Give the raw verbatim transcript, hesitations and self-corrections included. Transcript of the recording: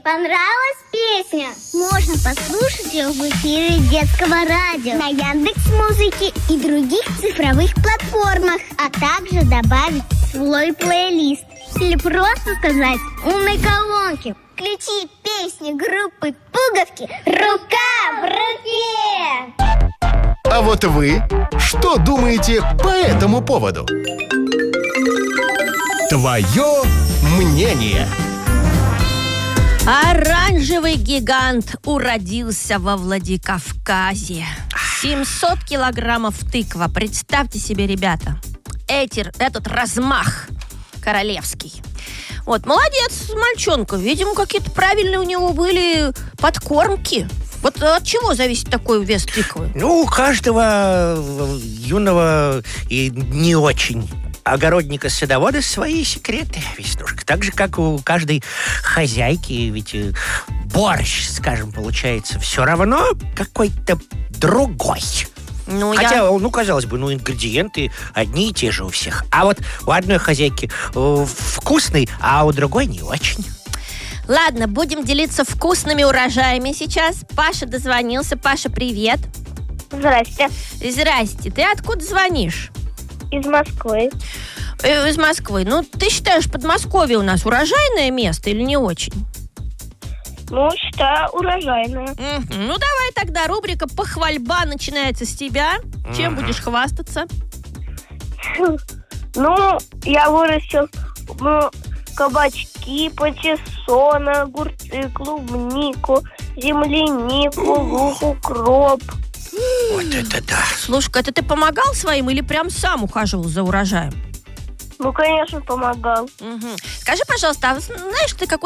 Понравилась песня? Можно послушать ее в эфире детского радио на Яндекс.Музыке и других цифровых платформах, а также добавить в свой плейлист или просто сказать умной колонке: включи песни группы Пуговки «Рука в руке». А вот вы что думаете по этому поводу? Твое мнение. Оранжевый гигант уродился во Владикавказе. семьсот килограммов тыква. Представьте себе, ребята, эти, этот размах королевский. Вот, молодец, мальчонка. Видимо, какие-то правильные у него были подкормки. Вот от чего зависит такой вес тыквы? Ну, у каждого юного и не очень огородника-садовода свои секреты, Веснушка. Так же, как у каждой хозяйки. Ведь борщ, скажем, получается все равно какой-то другой. Ну, Хотя, я... ну, казалось бы, ну, ингредиенты одни и те же у всех. А вот у одной хозяйки э, вкусный, а у другой не очень. Ладно, будем делиться вкусными урожаями сейчас. Паша дозвонился. Паша, привет. Здрасте. Здрасте. Ты откуда звонишь? Из Москвы. Э, из Москвы. Ну, ты считаешь, Подмосковье у нас урожайное место или не очень? Ну, считаю, урожайное. Угу. Ну, давай тогда рубрика «Похвальба» начинается с тебя. Чем Ага. будешь хвастаться? Ну, я вырастил ну, кабачки, патиссон, огурцы, клубнику, землянику, лук, укроп. Вот это да. Слушай, это ты помогал своим или прям сам ухаживал за урожаем? Ну, конечно, помогал. Угу. Скажи, пожалуйста, а знаешь ты, какой